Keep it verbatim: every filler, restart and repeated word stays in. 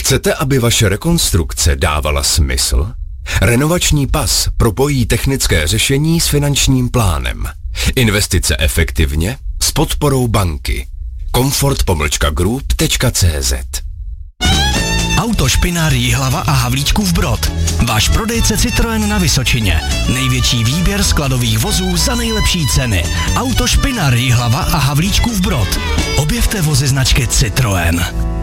Chcete, aby vaše rekonstrukce dávala smysl? Renovační pas propojí technické řešení s finančním plánem. Investice efektivně s podporou banky. komfort pomlčka group tečka cé zet. Autošpinár Jihlava a Havlíčkův Brod. Váš prodejce Citroën na Vysočině. Největší výběr skladových vozů za nejlepší ceny. Autošpinár Jihlava a Havlíčkův Brod. Objevte vozy značky Citroën.